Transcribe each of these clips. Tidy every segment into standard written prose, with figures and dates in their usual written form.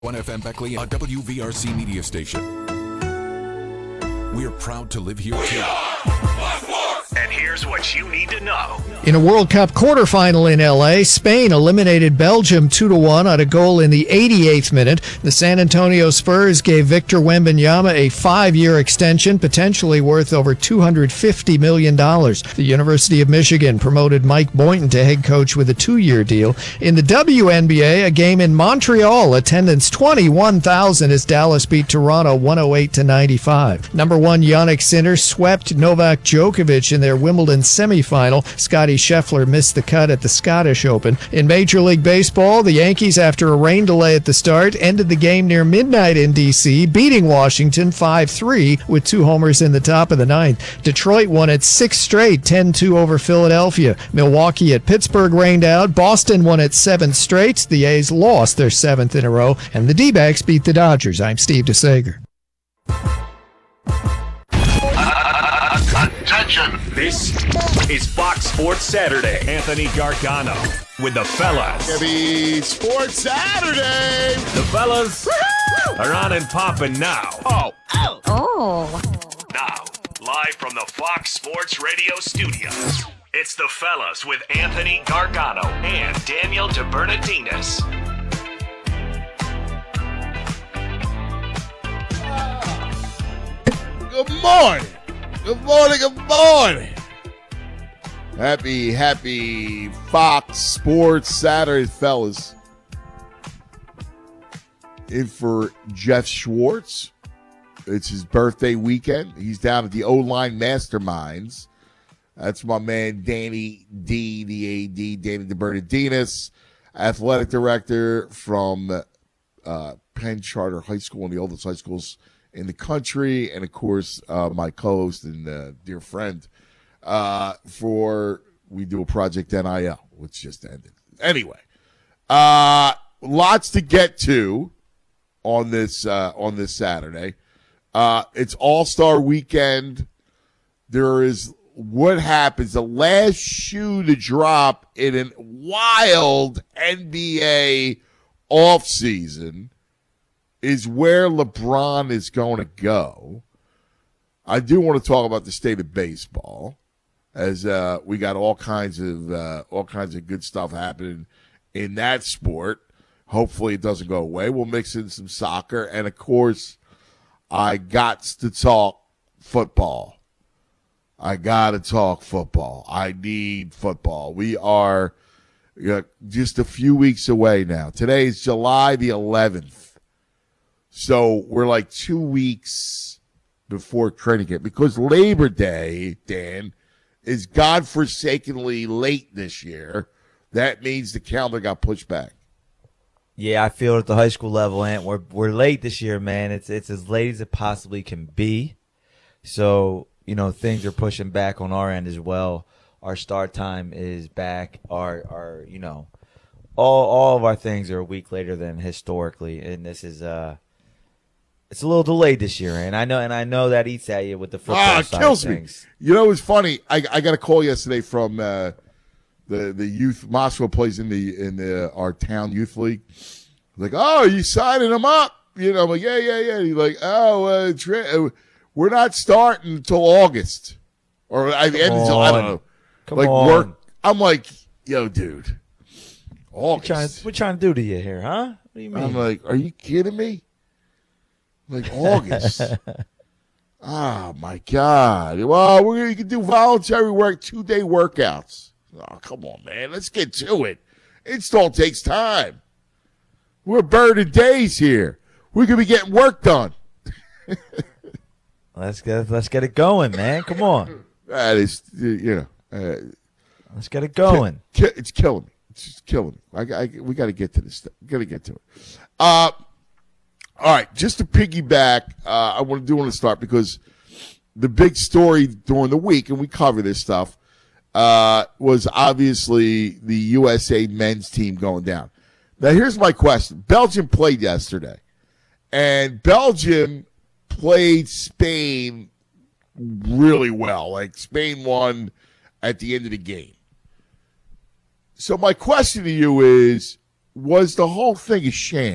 1FM Beckley, a WVRC media station. We are proud to live here too. And here's what you need to know. In a World Cup quarterfinal in L.A., Spain eliminated Belgium 2-1 on a goal in the 88th minute. The San Antonio Spurs gave Victor Wembanyama a 5-year extension, potentially worth over $250 million. The University of Michigan promoted Mike Boynton to head coach with a 2-year deal. In the WNBA, a game in Montreal, attendance 21,000 as Dallas beat Toronto 108-95. Number one Jannik Sinner swept Novak Djokovic in their Wimbledon semifinal. Scottie Scheffler missed the cut at the Scottish Open. In Major League Baseball, the Yankees, after a rain delay at the start, ended the game near midnight in D.C., beating Washington 5-3 with 2 homers in the top of the ninth. Detroit won its 6th straight, 10-2 over Philadelphia. Milwaukee at Pittsburgh rained out. Boston won its 7th straight. The A's lost their 7th in a row, and the D-backs beat the Dodgers. I'm Steve DeSager. Attention! This is Fox Sports Saturday. Anthony Gargano with the fellas. Happy Sports Saturday! The fellas are on and popping now. Oh. Now, live from the Fox Sports Radio studios, it's the fellas with Anthony Gargano and Daniel DeBernardinis. Good morning! Good morning, good morning! Happy Fox Sports Saturday, fellas. In for Jeff Schwartz. It's his birthday weekend. He's down at the O-Line Masterminds. That's my man, Danny D, the AD, Danny DeBernardinis, athletic director from Penn Charter High School, one of the oldest high schools in the country, and of course my co-host and dear friend we do a Project NIL, which just ended. Anyway, lots to get to on this Saturday. It's All-Star Weekend. There is what happens, the last shoe to drop in a wild NBA offseason is where LeBron is going to go. I do want to talk about the state of baseball, as we got all kinds of good stuff happening in that sport. Hopefully it doesn't go away. We'll mix in some soccer, and of course, I got to talk football. I got to talk football. I need football. We are just a few weeks away now. Today is July the 11th. So we're like 2 weeks before training camp, because Labor Day, Dan, is godforsakenly late this year. That means the calendar got pushed back. Yeah, I feel at the high school level, and we're late this year, man. It's as late as it possibly can be. So, things are pushing back on our end as well. Our start time is back. Our all of our things are a week later than historically, and this is it's a little delayed this year, and I know that eats at you with the football side kills of things. Me. It's funny. I got a call yesterday from the youth. Moscow plays in our town youth league. Like, oh, you signing them up? I'm like, yeah. He's like, oh, we're not starting until August, or I don't know. Come on. Work. I'm like, yo, dude, August. What trying to do to you here, huh? What do you mean? I'm like, are you kidding me? Like August. Oh, my God. Well, you can do voluntary work, 2-day workouts. Oh, come on, man. Let's get to it. Install takes time. We're burning days here. We could be getting work done. Let's get it going, man. Come on. That is, let's get it going. It's killing me. It's just killing me. We got to get to this. We got to get to it. All right, just to piggyback, I want to start because the big story during the week, and we cover this stuff, was obviously the USA men's team going down. Now, here's my question. Belgium played yesterday, and Belgium played Spain really well. Like, Spain won at the end of the game. So my question to you is, was the whole thing a sham?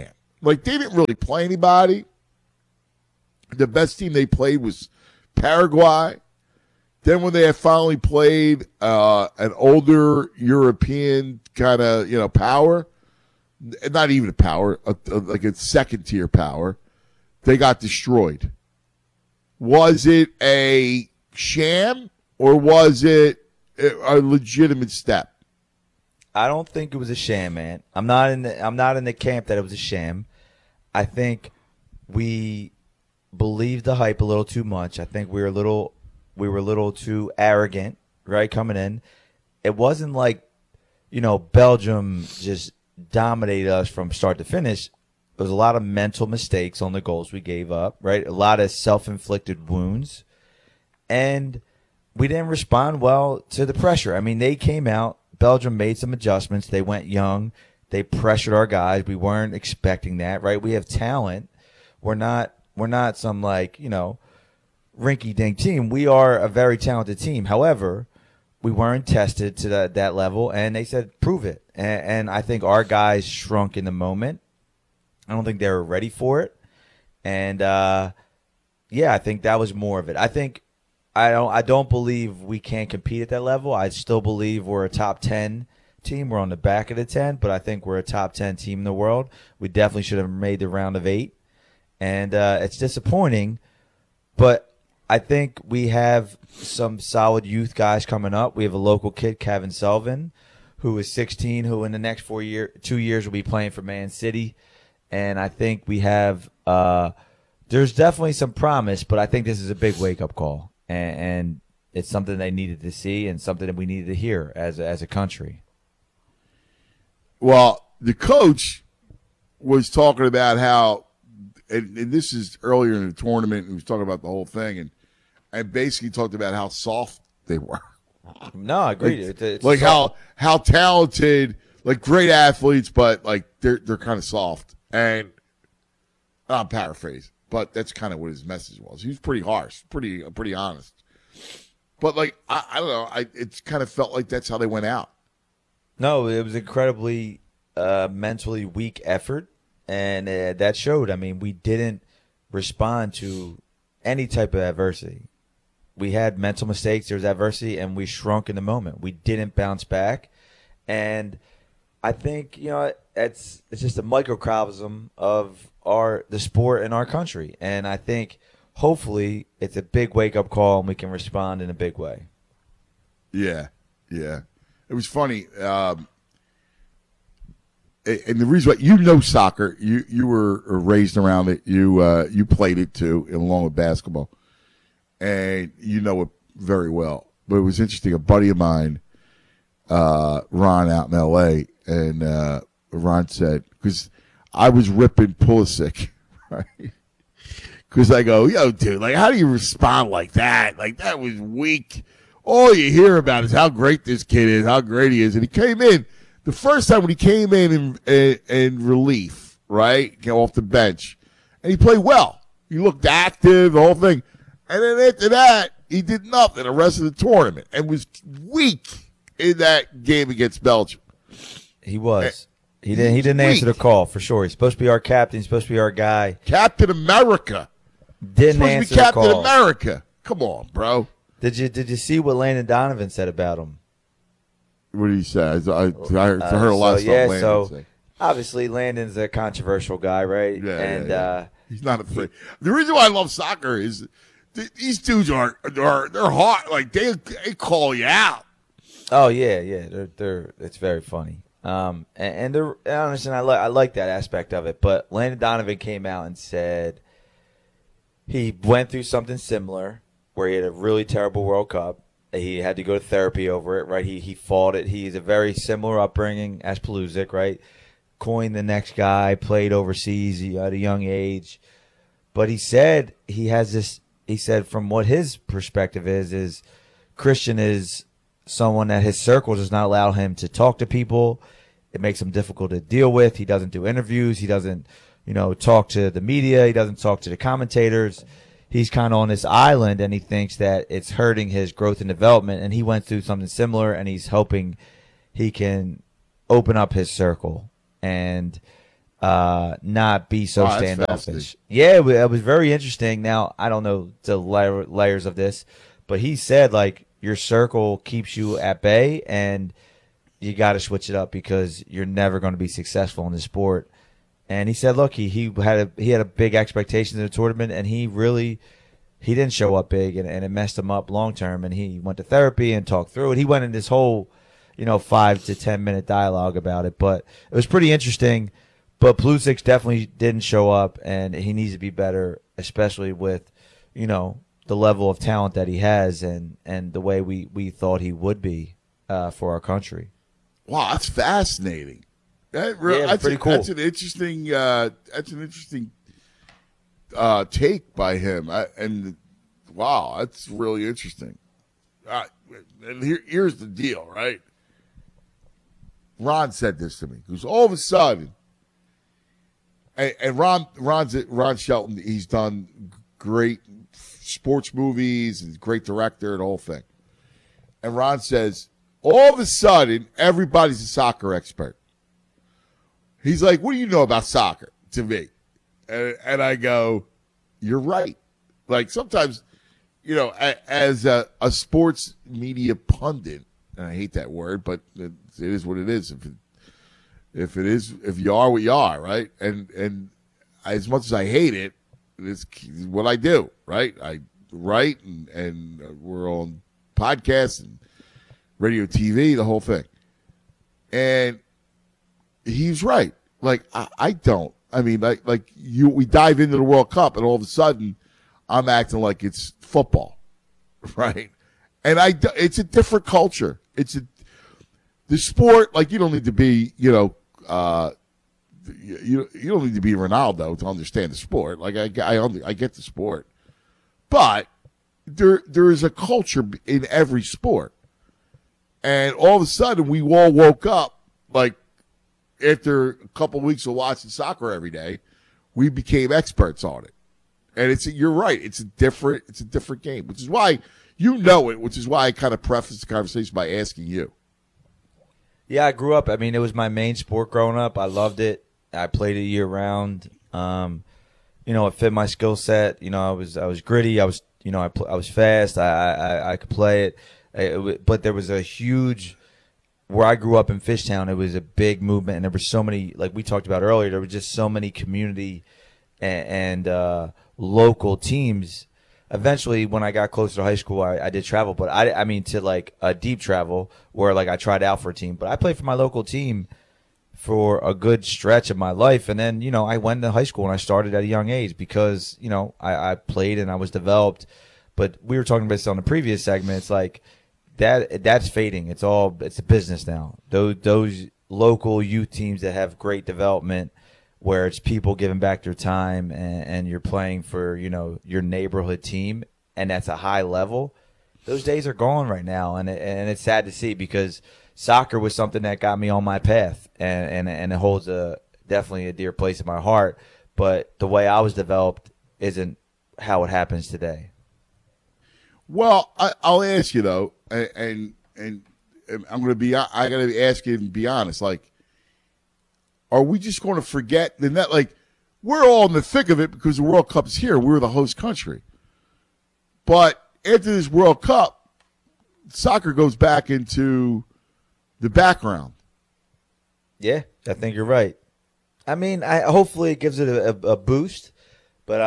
Like, they didn't really play anybody. The best team they played was Paraguay. Then when they had finally played an older European kind of, power, not even a power, like a second-tier power, they got destroyed. Was it a sham or was it a legitimate step? I don't think it was a sham, man. I'm not in the camp that it was a sham. I think we believed the hype a little too much. I think we were a little too arrogant, right, coming in. It wasn't like, Belgium just dominated us from start to finish. There was a lot of mental mistakes on the goals we gave up, right? A lot of self-inflicted wounds. And we didn't respond well to the pressure. I mean, they came out. Belgium made some adjustments. They went young. They pressured our guys. We weren't expecting that, right? We have talent. We're not some rinky-dink team. We are a very talented team. However, we weren't tested to that level, and they said, prove it. And I think our guys shrunk in the moment. I don't think they were ready for it. And, I think that was more of it. I don't believe we can't compete at that level. I still believe we're a top 10 team. We're on the back of the 10, but I think we're a top 10 team in the world. We definitely should have made the round of 8. And it's disappointing, but I think we have some solid youth guys coming up. We have a local kid, Kevin Sullivan, who is 16, who in the next 2 years will be playing for Man City. And I think we have there's definitely some promise, but I think this is a big wake-up call. And it's something they needed to see and something that we needed to hear as a country. Well, the coach was talking about how, and this is earlier in the tournament, and he was talking about the whole thing, and basically talked about how soft they were. No, I agree. It's like how talented, like great athletes, but like they're kind of soft. And I'm paraphrasing, but that's kind of what his message was. He was pretty harsh, pretty honest. But like I don't know, it kind of felt like that's how they went out. No, it was incredibly mentally weak effort, and that showed. I mean, we didn't respond to any type of adversity. We had mental mistakes. There was adversity, and we shrunk in the moment. We didn't bounce back, and I think it's just a microcosm of the sport in our country, and I think hopefully it's a big wake up call, and we can respond in a big way. Yeah. It was funny, and the reason why soccer, you were raised around it, you played it too, along with basketball, and you know it very well. But it was interesting. A buddy of mine, Ron, out in L.A., and Ron said, because I was ripping Pulisic, right? Because I go, yo, dude, like, how do you respond like that? Like, that was weak. All you hear about is how great this kid is, how great he is. And he came in, the first time when he came in relief, right, came off the bench, and he played well. He looked active, the whole thing. And then after that, he did nothing the rest of the tournament and was weak in that game against Belgium. He was. He didn't answer the call, for sure. He's supposed to be our captain. He's supposed to be our guy. Captain America. Didn't answer the call. Captain America. Come on, bro. Did you see what Landon Donovan said about him? What did he say? I heard a lot of stuff Landon say. Obviously Landon's a controversial guy, right? Yeah, and he's not afraid. The reason why I love soccer is these dudes they're hard. Like they call you out. Oh yeah. They're it's very funny. And they're honest, and I like that aspect of it. But Landon Donovan came out and said he went through something similar where he had a really terrible World Cup. He had to go to therapy over it, right? He fought it. He's a very similar upbringing as Pulisic, right? Coined the next guy, played overseas at a young age. But he said he has this. He said from what his perspective is Christian is someone that his circle does not allow him to talk to people. It makes him difficult to deal with. He doesn't do interviews. He doesn't, talk to the media. He doesn't talk to the commentators. He's kind of on this island, and he thinks that it's hurting his growth and development. And he went through something similar, and he's hoping he can open up his circle. And not be so Wow, that's standoffish. fascinating. Yeah, it was very interesting. Now, I don't know the layers of this, but he said, like, your circle keeps you at bay, and you got to switch it up because you're never going to be successful in the sport. And he said, look, he had a big expectation in the tournament, and he didn't show up big, and it messed him up long term. And he went to therapy and talked through it. He went in this whole, 5 to 10 minute dialogue about it, but it was pretty interesting. But Pulisic definitely didn't show up, and he needs to be better, especially with, the level of talent that he has and the way we thought he would be for our country. Wow, that's fascinating. That's pretty cool. That's an interesting. Take by him, and wow, that's really interesting. And here's the deal, right? Ron said this to me because all of a sudden, and Ron Shelton, he's done great sports movies and great director and the whole thing. And Ron says, all of a sudden, everybody's a soccer expert. He's like, what do you know about soccer to me? And I go, you're right. Like sometimes, as a sports media pundit, and I hate that word, but it is what it is. If you are what you are, right? And as much as I hate it, it's what I do, right? I write and we're on podcasts and radio, TV, the whole thing. And he's right. Like I don't. I mean, we dive into the World Cup, and all of a sudden, I'm acting like it's football, right? And it's a different culture. The sport. Like you don't need to be, you don't need to be Ronaldo to understand the sport. Like I get the sport, but there is a culture in every sport, and all of a sudden, we all woke up like. After a couple of weeks of watching soccer every day, we became experts on it. And you're right. It's a different game, which is why which is why I kind of prefaced the conversation by asking you. Yeah, I grew up. I mean, it was my main sport growing up. I loved it. I played it year round. It fit my skill set. I was gritty. I was fast. I could play it. But there was a huge. Where I grew up in Fishtown, it was a big movement, and there were so many, like we talked about earlier, there were just so many community and local teams. Eventually, when I got closer to high school, I did travel, but I mean to like a deep travel where like I tried out for a team. But I played for my local team for a good stretch of my life, and then I went to high school and I started at a young age because I played and I was developed. But we were talking about this on the previous segment. It's like. That's fading. It's a business now. Those local youth teams that have great development, where it's people giving back their time and you're playing for your neighborhood team, and that's a high level. Those days are gone right now, and it's sad to see because soccer was something that got me on my path, and it holds definitely a dear place in my heart. But the way I was developed isn't how it happens today. Well, I'll ask you though, and I'm going to be. I got to ask you and be honest. Like, are we just going to forget the net? Like, we're all in the thick of it because the World Cup is here. We're the host country. But after this World Cup, soccer goes back into the background. Yeah, I think you're right. I mean, hopefully it gives it a boost, but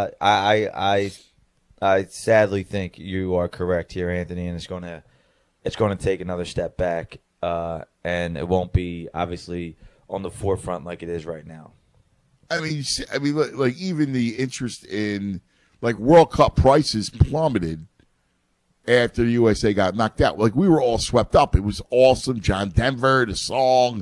I sadly think you are correct here, Anthony, and it's going to take another step back, and it won't be obviously on the forefront like it is right now. I mean, like even the interest in like World Cup prices plummeted after the USA got knocked out. Like we were all swept up. It was awesome. John Denver, the song,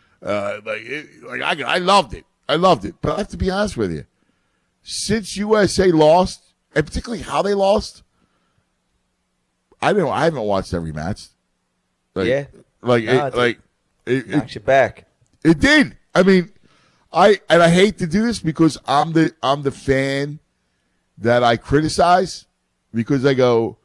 I loved it. I loved it. But I have to be honest with you, since USA lost. And particularly how they lost, I haven't watched every match. It knocks you back. It did. I mean, I hate to do this because I'm the fan that I criticize because I go,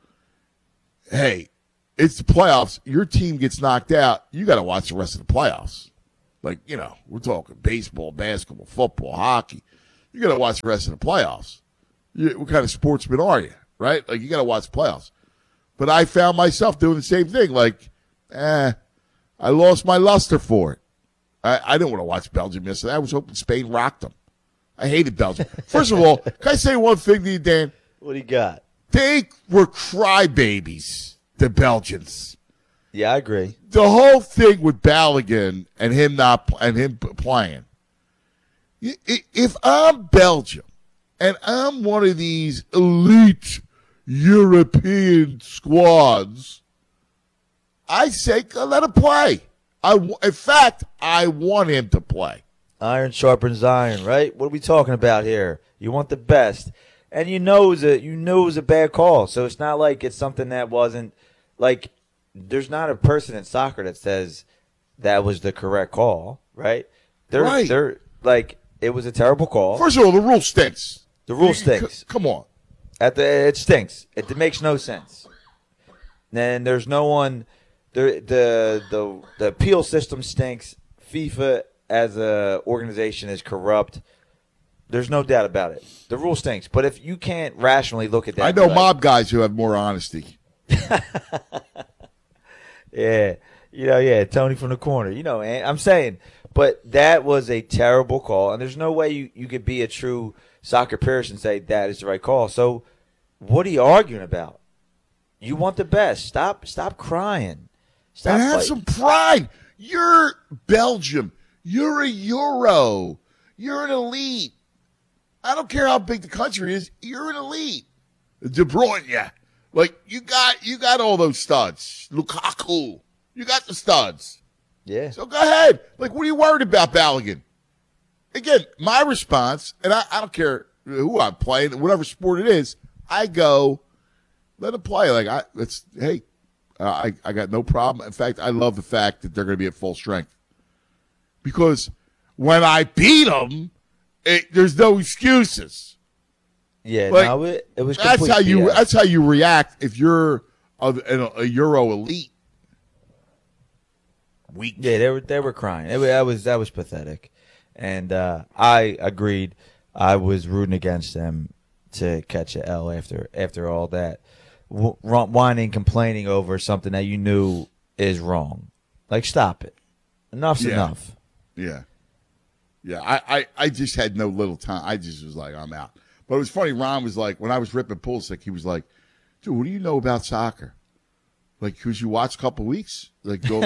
hey, it's the playoffs. Your team gets knocked out. You got to watch the rest of the playoffs. Like, we're talking baseball, basketball, football, hockey. You got to watch the rest of the playoffs. What kind of sportsman are you, right? Like, you got to watch the playoffs. But I found myself doing the same thing. Like, I lost my luster for it. I didn't want to watch Belgium yesterday. I was hoping Spain rocked them. I hated Belgium. First of all, can I say one thing to you, Dan? What do you got? They were crybabies, the Belgians. Yeah, I agree. The whole thing with Balogun and him playing. If I'm Belgium and I'm one of these elite European squads, I say let him play. In fact, I want him to play. Iron sharpens iron, right? What are we talking about here? You want the best, and you know it was a bad call. So it's not like it's something that wasn't like. There's not a person in soccer that says that was the correct call, right? They're like it was a terrible call. First of all, the rule stinks. The rule stinks. Come on. It stinks. It makes no sense. And there's no one. The appeal system stinks. FIFA as a organization is corrupt. There's no doubt about it. The rule stinks. But if you can't rationally look at that, I know mob guys who have more honesty. Yeah, Tony from the corner. I'm saying, but that was a terrible call, and there's no way you could be a true soccer purist and say that is the right call. So, what are you arguing about? You want the best. Stop crying. Stop and have some pride. You're Belgium. You're a Euro. You're an elite. I don't care how big the country is. You're an elite. De Bruyne, yeah. Like, you got all those studs. Lukaku. You got the studs. Yeah. So go ahead. Like, what are you worried about, Balogun? Again, my response, and I don't care who I'm playing, whatever sport it is, I go, let him play. Like, I got no problem. In fact, I love the fact that they're going to be at full strength. Because when I beat them, there's no excuses. Yeah, like, no, it was. That's how you. That's how you react if you're a Euro elite. Weak. Yeah, they were crying. That was pathetic, and I agreed. I was rooting against them to catch a L after all that whining, complaining over something that you knew is wrong. Like, stop it. Enough's enough. Yeah. I just had no little time. I just was like, I'm out. But it was funny. Ron was like, when I was ripping Pulisic, he was like, dude, what do you know about soccer? Like, because you watch a couple weeks, like all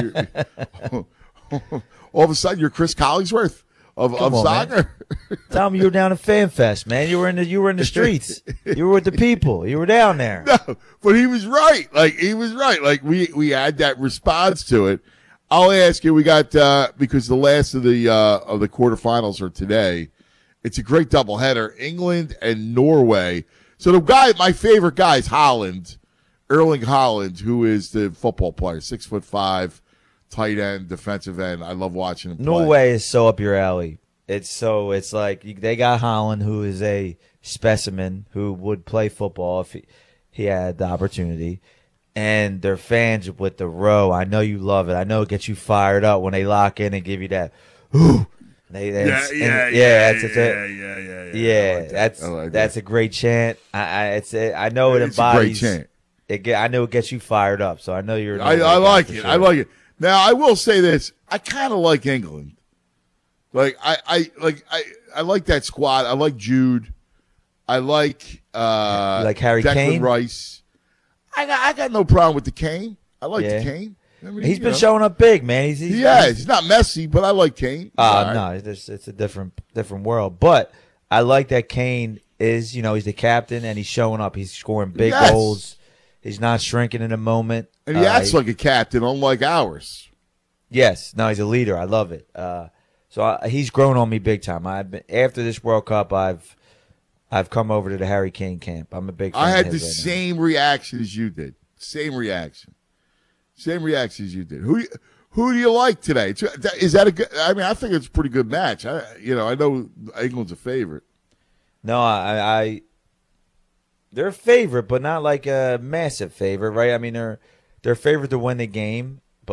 of a sudden you're Chris Collingsworth of soccer. Tell me you were down at FanFest, man. You were in the streets. You were with the people. You were down there. No, but he was right. Like, we had that response to it. I'll ask you. We got because the last of the quarterfinals are today. It's a great doubleheader, England and Norway. So my favorite guy is Haaland, Erling Haaland, who is the football player, 6'5", tight end, defensive end. I love watching him play. Norway is so up your alley. It's like they got Haaland, who is a specimen who would play football if he had the opportunity. And their fans with the row. I know you love it. I know it gets you fired up when they lock in and give you that, ooh. That's a great chant. I know it embodies. It's a great chant. I know it gets you fired up. So I know you're. I like it. Sure. I like it. Now I will say this: I kind of like England. Like I like that squad. I like Jude. I like Harry Declan Kane, Rice. I got no problem with the Kane. I like the Kane. I mean, he's been showing up big, man. He's not Messi, but I like Kane. No, it's a different world. But I like that Kane is, he's the captain and he's showing up. He's scoring big goals. He's not shrinking in a moment. And he acts like a captain, unlike ours. Yes, no, he's a leader. I love it. He's grown on me big time. After this World Cup, I've come over to the Harry Kane camp. I'm a big fan. I had the same reaction as you did. Same reaction as you did. Who do you like today? Is that a good? I mean, I think it's a pretty good match. I know England's a favorite. No, they're a favorite, but not like a massive favorite, right? I mean, they're a favorite to win the game, but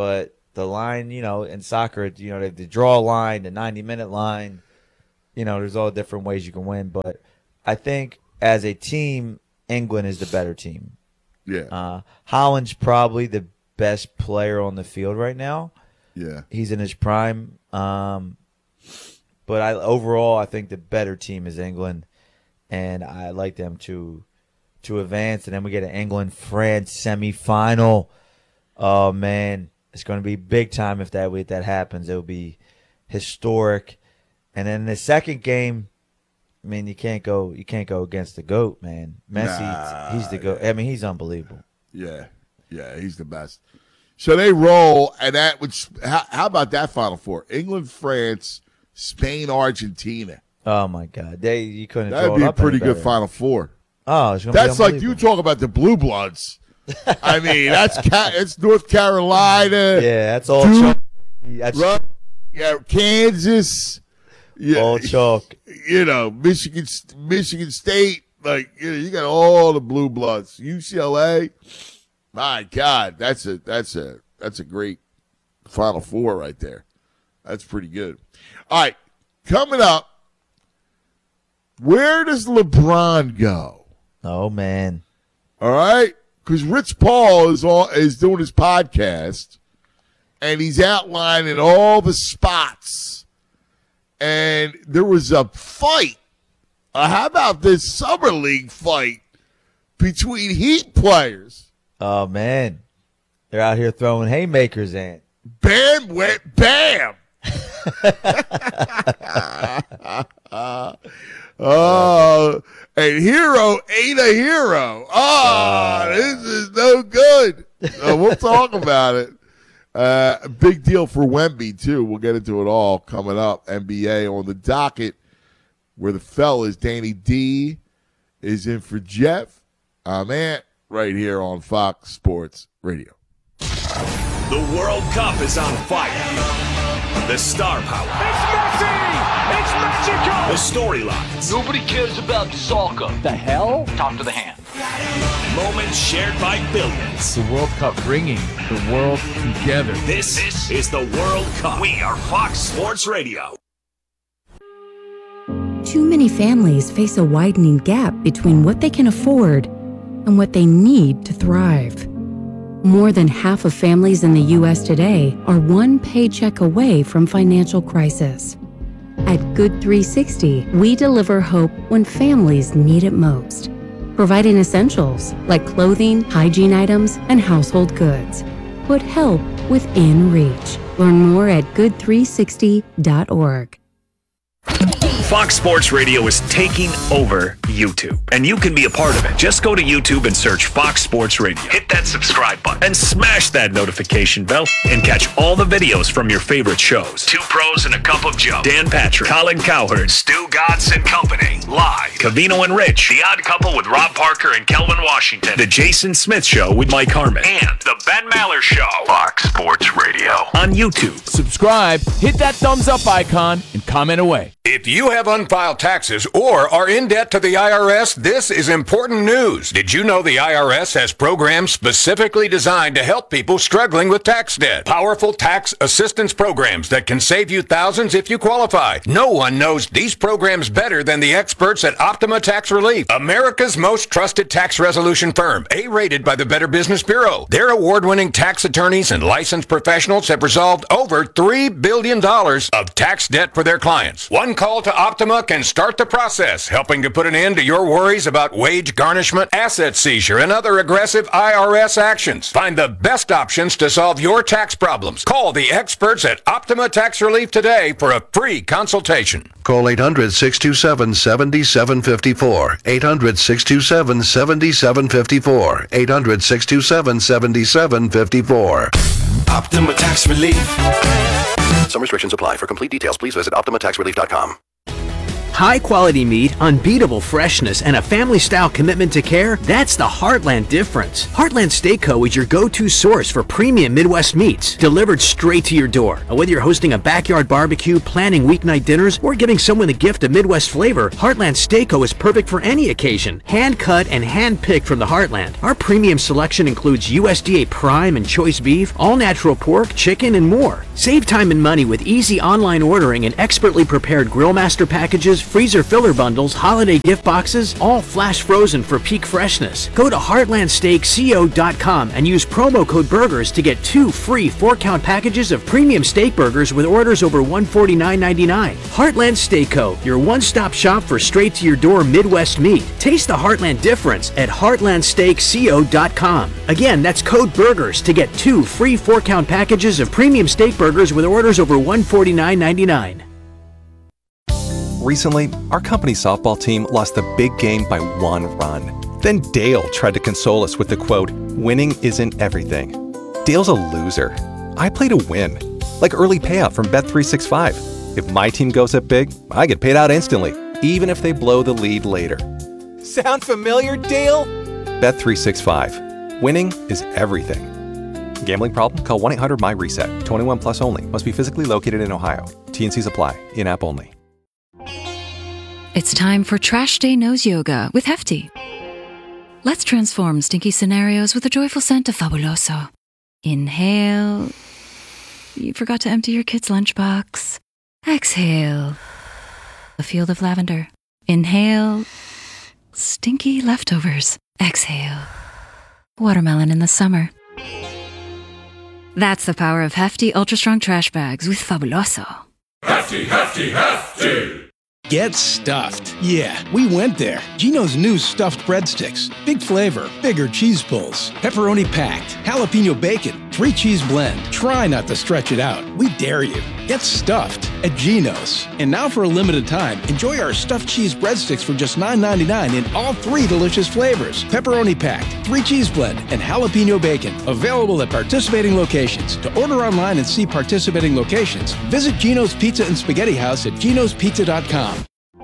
the line, in soccer, they have the draw line, the 90-minute line. There's all different ways you can win. But I think as a team, England is the better team. Yeah. Holland's probably the best player on the field right now. Yeah. He's in his prime. But overall, I think the better team is England, and I like them to advance. And then we get an England-France semifinal. Oh man, it's going to be big time if that happens. It will be historic. And then the second game, I mean, you can't go against the GOAT, man. Messi, he's the GOAT. I mean, he's unbelievable. Yeah, he's the best. So they roll, and that would. How about that Final Four? England, France, Spain, Argentina. Oh my God, you couldn't. That'd be a pretty good Final Four. Oh, it's gonna that's be like you talk about the Blue Bloods. I mean, it's North Carolina. Yeah, that's all. Duke, that's right? Yeah, Kansas. Yeah, all chalk. Michigan State. Like you got all the Blue Bloods. UCLA. My God, that's a great Final Four right there. That's pretty good. All right, coming up. Where does LeBron go? Oh man! All right, because Rich Paul is doing his podcast, and he's outlining all the spots. And there was a fight. How about this summer league fight between Heat players? Oh man, they're out here throwing haymakers in. Bam went bam. Oh, and Hero ain't a hero. This is no good. We'll talk about it. Big deal for Wemby, too. We'll get into it all coming up. NBA on the docket, where the fellas, Danny D, is in for Jeff. I'm Ant, right here on Fox Sports Radio. The World Cup is on fire. The star power. It's Messi! It's magical! The storylines. Nobody cares about soccer. The hell? Talk to the hand. Moments shared by billions. The World Cup bringing the world together. This is the World Cup. We are Fox Sports Radio. Too many families face a widening gap between what they can afford and what they need to thrive. More than half of families in the U.S. today are one paycheck away from financial crisis. At Good 360, we deliver hope when families need it most, providing essentials like clothing, hygiene items, and household goods. Put help within reach. Learn more at good360.org. Fox Sports Radio is taking over YouTube, and you can be a part of it. Just go to YouTube and search Fox Sports Radio. Hit that subscribe button and smash that notification bell and catch all the videos from your favorite shows. Two Pros and a Cup of Joe, Dan Patrick, Colin Cowherd, Stu Godson Company, Live, Cavino and Rich, The Odd Couple with Rob Parker and Kelvin Washington, The Jason Smith Show with Mike Harmon, and The Ben Maller Show. Fox Sports Radio on YouTube. Subscribe, hit that thumbs up icon, and comment away. If you have unfiled taxes or are in debt to the IRS, this is important news. Did you know the IRS has programs specifically designed to help people struggling with tax debt? Powerful tax assistance programs that can save you thousands if you qualify. No one knows these programs better than the experts at Optima Tax Relief, America's most trusted tax resolution firm, A-rated by the Better Business Bureau. Their award-winning tax attorneys and licensed professionals have resolved over $3 billion of tax debt for their clients. One call to Optima can start the process, helping to put an end to your worries about wage garnishment, asset seizure, and other aggressive IRS actions. Find the best options to solve your tax problems. Call the experts at Optima Tax Relief today for a free consultation. Call 800-627-7754. 800-627-7754. 800-627-7754. Optima Tax Relief. Some restrictions apply. For complete details, please visit OptimaTaxRelief.com. High-quality meat, unbeatable freshness, and a family-style commitment to care, that's the Heartland difference. Heartland Steak Co. is your go-to source for premium Midwest meats, delivered straight to your door. And whether you're hosting a backyard barbecue, planning weeknight dinners, or giving someone a gift of Midwest flavor, Heartland Steak Co. is perfect for any occasion. Hand-cut and hand-picked from the Heartland. Our premium selection includes USDA Prime and Choice Beef, all-natural pork, chicken, and more. Save time and money with easy online ordering and expertly prepared Grillmaster packages, freezer filler bundles, holiday gift boxes, all flash frozen for peak freshness. Go to heartlandsteakco.com and use promo code BURGERS to get 2 free 4-count packages of premium steak burgers with orders over $149.99. Heartland Steak Co., your one-stop shop for straight-to-your-door Midwest meat. Taste the Heartland difference at heartlandsteakco.com. Again, that's code BURGERS to get 2 free 4-count packages of premium steak burgers with orders over $149.99. Recently, our company softball team lost the big game by 1 run. Then Dale tried to console us with the quote, "Winning isn't everything." Dale's a loser. I play to win. Like early payout from Bet365. If my team goes up big, I get paid out instantly, even if they blow the lead later. Sound familiar, Dale? Bet365. Winning is everything. Gambling problem? Call 1-800-MY-RESET. 21 plus only. Must be physically located in Ohio. T&Cs apply. In-app only. It's time for Trash Day Nose Yoga with Hefty. Let's transform stinky scenarios with a joyful scent of Fabuloso. Inhale. You forgot to empty your kid's lunchbox. Exhale. A field of lavender. Inhale. Stinky leftovers. Exhale. Watermelon in the summer. That's the power of Hefty Ultra Strong Trash Bags with Fabuloso. Hefty, hefty, hefty! Get stuffed. Yeah, we went there. Geno's new stuffed breadsticks. Big flavor, bigger cheese pulls, pepperoni packed, jalapeno bacon, 3-cheese blend. Try not to stretch it out. We dare you. Get stuffed at Geno's. And now for a limited time, enjoy our stuffed cheese breadsticks for just $9.99 in all 3 delicious flavors. Pepperoni packed, 3-cheese blend, and jalapeno bacon. Available at participating locations. To order online and see participating locations, visit Geno's Pizza and Spaghetti House at genospizza.com.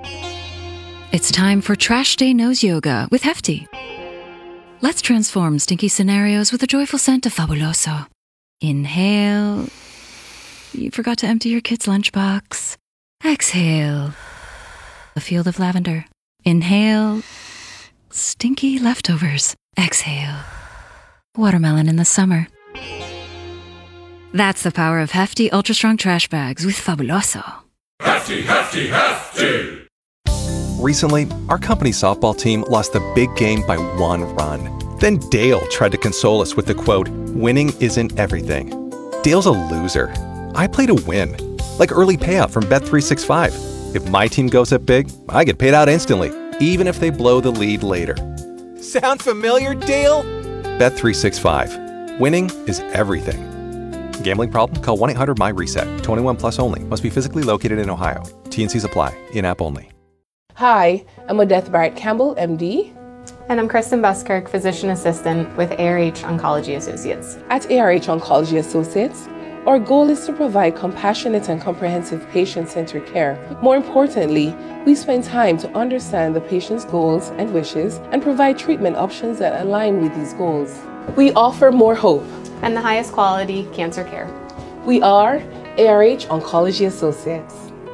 It's time for Trash Day Nose Yoga with Hefty. Let's transform stinky scenarios with a joyful scent of Fabuloso. Inhale. You forgot to empty your kid's lunchbox. Exhale. A field of lavender. Inhale. Stinky leftovers. Exhale. Watermelon in the summer. That's the power of Hefty Ultra Strong Trash Bags with Fabuloso. Hefty, hefty, hefty! Recently, our company softball team lost the big game by 1 run. Then Dale tried to console us with the quote, "Winning isn't everything." Dale's a loser. I play to win. Like early payout from Bet365. If my team goes up big, I get paid out instantly, even if they blow the lead later. Sound familiar, Dale? Bet365. Winning is everything. Gambling problem? Call 1-800-MY-RESET. 21 plus only. Must be physically located in Ohio. T&Cs apply. In-app only. Hi, I'm Odette Barrett Campbell, MD. And I'm Kristen Buskirk, Physician Assistant with ARH Oncology Associates. At ARH Oncology Associates, our goal is to provide compassionate and comprehensive patient-centered care. More importantly, we spend time to understand the patient's goals and wishes and provide treatment options that align with these goals. We offer more hope and the highest quality cancer care. We are ARH Oncology Associates.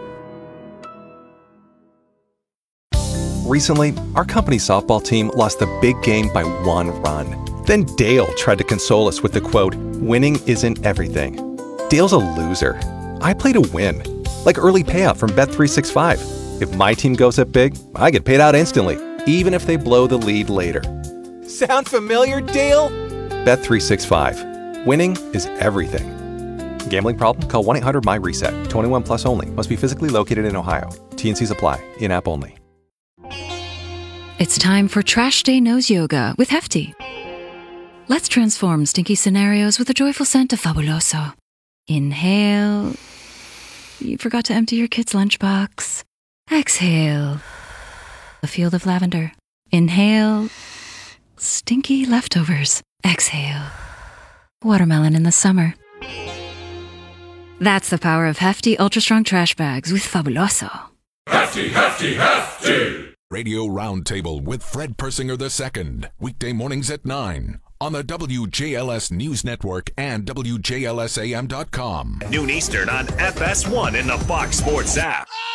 Recently, our company softball team lost the big game by 1 run. Then Dale tried to console us with the quote, "Winning isn't everything." Dale's a loser. I play to win. Like early payout from Bet365. If my team goes up big, I get paid out instantly, even if they blow the lead later. Sound familiar, Dale? Bet365. Winning is everything. Gambling problem? Call 1-800-MY-RESET. 21 plus only. Must be physically located in Ohio. T&Cs apply. In-app only. It's time for Trash Day Nose Yoga with Hefty. Let's transform stinky scenarios with a joyful scent of Fabuloso. Inhale. You forgot to empty your kid's lunchbox. Exhale. A field of lavender. Inhale. Stinky leftovers. Exhale. Watermelon in the summer. That's the power of Hefty Ultra Strong Trash Bags with Fabuloso. Hefty! Hefty. Radio Roundtable with Fred Persinger II. Weekday mornings at 9 on the WJLS News Network and WJLSAM.com. Noon Eastern on FS1 in the Fox Sports app.